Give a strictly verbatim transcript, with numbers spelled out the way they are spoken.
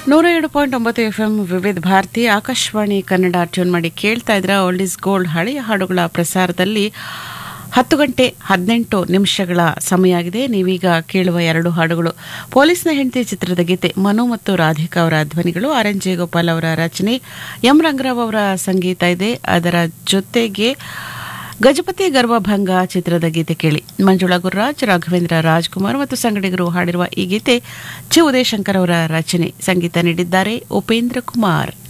ನೂರ ಏಳು ಪಾಯಿಂಟ್ ಒಂಬತ್ತು ಎಫ್ ಎಂ ವಿವಿಧ ಭಾರತಿ ಆಕಾಶವಾಣಿ ಕನ್ನಡ ಟ್ಯೂನ್ ಮಾಡಿ ಕೇಳ್ತಾ ಇದ್ರ ಓಲ್ಡ್ ಇಸ್ ಗೋಲ್ಡ್ ಹಳೆಯ ಹಾಡುಗಳ ಪ್ರಸಾರದಲ್ಲಿ ಹತ್ತು ಗಂಟೆ ಹದಿನೆಂಟು ನಿಮಿಷಗಳ ಸಮಯ ಆಗಿದೆ. ನೀವೀಗ ಕೇಳುವ ಎರಡು ಹಾಡುಗಳು ಪೊಲೀಸ್ನ ಹೆಂಡತಿ ಚಿತ್ರದ ಗೀತೆ. ಮನು ಮತ್ತು ರಾಧಿಕಾ ಅವರ ಧ್ವನಿಗಳು, ಆರ್ ಎನ್ ಜಯಗೋಪಾಲ್ ಅವರ ರಚನೆ, ಎಂ ರಂಗರಾವ್ ಅವರ ಸಂಗೀತ ಇದೆ. ಅದರ ಜೊತೆಗೆ ಗಜಪತಿ ಗರ್ವಭಂಗ ಚಿತ್ರದ ಗೀತೆ ಕೇಳಿ. ಮಂಜುಳಾ ಗುರುರಾಜ್, ರಾಘವೇಂದ್ರ ರಾಜ್ಕುಮಾರ್ ಮತ್ತು ಸಂಗಡಿಗರು ಹಾಡಿರುವ ಈ ಗೀತೆ ಚಿ ಉದಯಶಂಕರ್ ಅವರ ರಚನೆ, ಸಂಗೀತ ನೀಡಿದ್ದಾರೆ ಉಪೇಂದ್ರ ಕುಮಾರ್.